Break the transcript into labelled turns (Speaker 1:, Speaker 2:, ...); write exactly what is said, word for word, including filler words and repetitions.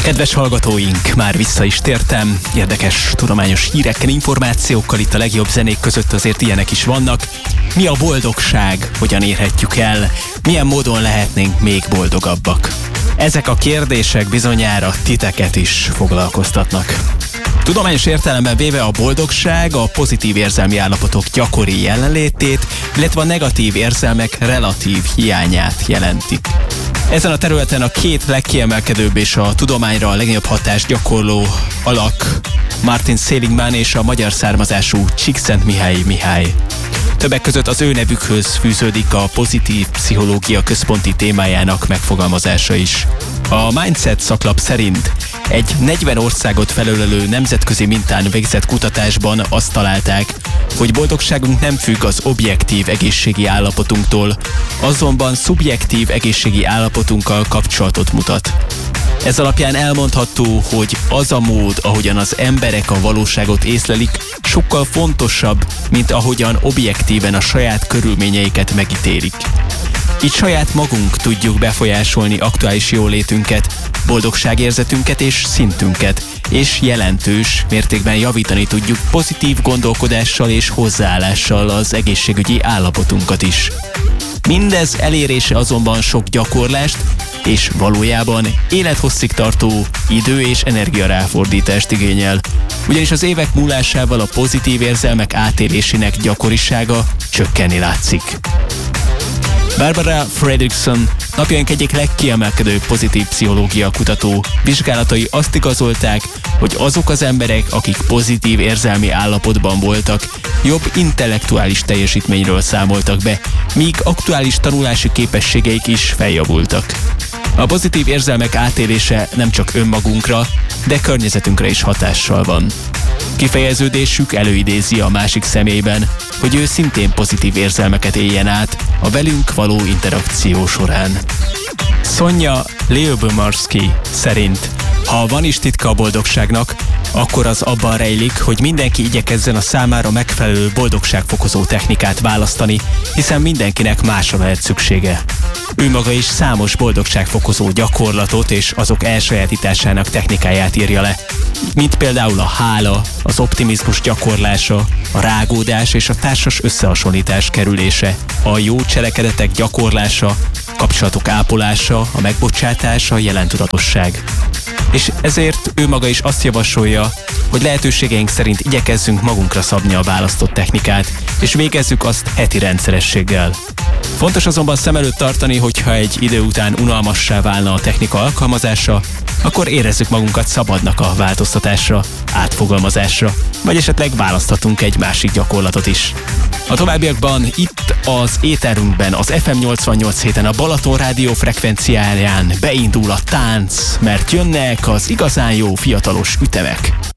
Speaker 1: Kedves hallgatóink, már vissza is tértem. Érdekes, tudományos hírekkel, információkkal, itt a legjobb zenék között azért ilyenek is vannak. Mi a boldogság? Hogyan érhetjük el? Milyen módon lehetnénk még boldogabbak? Ezek a kérdések bizonyára titeket is foglalkoztatnak. Tudományos értelemben véve a boldogság a pozitív érzelmi állapotok gyakori jelenlétét, illetve a negatív érzelmek relatív hiányát jelentik. Ezen a területen a két legkiemelkedőbb és a tudományra a legnagyobb hatást gyakorló alak Martin Seligman és a magyar származású Csíkszentmihalyi Mihály. Többek között az ő nevükhöz fűződik a pozitív pszichológia központi témájának megfogalmazása is. A Mindset szaklap szerint egy negyven országot felölelő nemzetközi mintán végzett kutatásban azt találták, hogy boldogságunk nem függ az objektív egészségi állapotunktól, azonban szubjektív egészségi állapotunkkal kapcsolatot mutat. Ez alapján elmondható, hogy az a mód, ahogyan az emberek a valóságot észlelik, sokkal fontosabb, mint ahogyan objektíven a saját körülményeiket megítélik. Így saját magunk tudjuk befolyásolni aktuális jólétünket, boldogságérzetünket és szintünket, és jelentős mértékben javítani tudjuk pozitív gondolkodással és hozzáállással az egészségügyi állapotunkat is. Mindez elérése azonban sok gyakorlást, és valójában élethosszig tartó idő és energiaráfordítást igényel, ugyanis az évek múlásával a pozitív érzelmek átélésének gyakorisága csökkenni látszik. Barbara Fredrickson, napjaink egyik legkiemelkedőbb pozitív pszichológia kutató vizsgálatai azt igazolták, hogy azok az emberek, akik pozitív érzelmi állapotban voltak, jobb intellektuális teljesítményről számoltak be, míg aktuális tanulási képességeik is feljavultak. A pozitív érzelmek átélése nem csak önmagunkra, de környezetünkre is hatással van. Kifejeződésük előidézi a másik személyben, hogy ő szintén pozitív érzelmeket éljen át a velünk való interakció során. Sonja Lyubomirsky szerint, ha van is titka a boldogságnak, akkor az abban rejlik, hogy mindenki igyekezzen a számára megfelelő boldogságfokozó technikát választani, hiszen mindenkinek másra lehet szüksége. Ő maga is számos boldogságfokozó gyakorlatot és azok elsajátításának technikáját írja le, mint például a hála, az optimizmus gyakorlása, a rágódás és a társas összehasonlítás kerülése, a jó cselekedetek gyakorlása, kapcsolatok ápolása, a megbocsátása, a jelentudatosság. És ezért ő maga is azt javasolja, hogy lehetőségeink szerint igyekezzünk magunkra szabni a választott technikát, és végezzük azt heti rendszerességgel. Fontos azonban szem előtt tartani, hogyha egy idő után unalmassá válna a technika alkalmazása, akkor érezzük magunkat szabadnak a változtatásra, átfogalmazásra, vagy esetleg választhatunk egy másik gyakorlatot is. A továbbiakban itt az éterünkben, az ef em nyolcvannyolc héten a Balaton rádió frekvenciáján beindul a tánc, mert jönnek az igazán jó fiatalos ütemek.